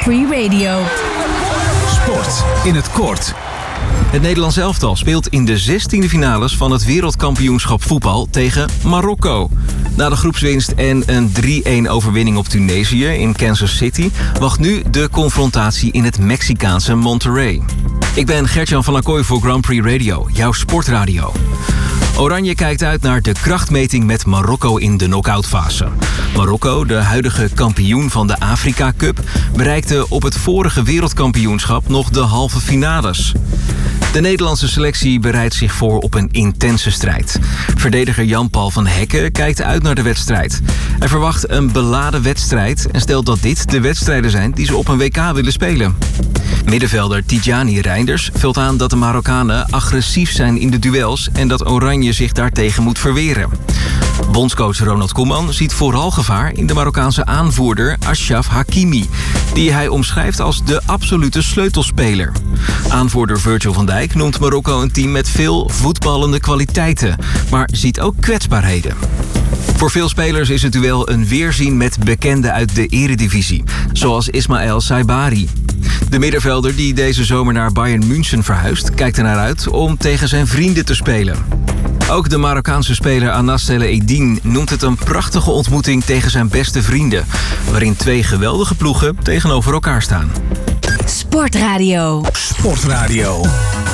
Prix Radio. Sport in het kort. Het Nederlands elftal speelt in de 16e finales van het wereldkampioenschap voetbal tegen Marokko. Na de groepswinst en een 3-1 overwinning op Tunesië in Kansas City wacht nu de confrontatie in het Mexicaanse Monterrey. Ik ben Gert-Jan van Acquoy voor Grand Prix Radio, jouw sportradio. Oranje kijkt uit naar de krachtmeting met Marokko in de knock-outfase. Marokko, de huidige kampioen van de Afrika Cup, bereikte op het vorige wereldkampioenschap nog de halve finales. De Nederlandse selectie bereidt zich voor op een intense strijd. Verdediger Jan-Paul van Hekken kijkt uit naar de wedstrijd. Hij verwacht een beladen wedstrijd en stelt dat dit de wedstrijden zijn die ze op een WK willen spelen. Middenvelder Tidjani Reinders vult aan dat de Marokkanen agressief zijn in de duels en dat Oranje zich daartegen moet verweren. Bondscoach Ronald Koeman ziet vooral gevaar in de Marokkaanse aanvoerder Achraf Hakimi, die hij omschrijft als de absolute sleutelspeler. Aanvoerder Virgil van Dijk noemt Marokko een team met veel voetballende kwaliteiten, maar ziet ook kwetsbaarheden. Voor veel spelers is het duel een weerzien met bekenden uit de eredivisie, zoals Ismaël Saibari. De middenvelder die deze zomer naar Bayern München verhuist, kijkt ernaar uit om tegen zijn vrienden te spelen. Ook de Marokkaanse speler Anas Eddine noemt het een prachtige ontmoeting tegen zijn beste vrienden, waarin twee geweldige ploegen tegenover elkaar staan. Sportradio. Sportradio.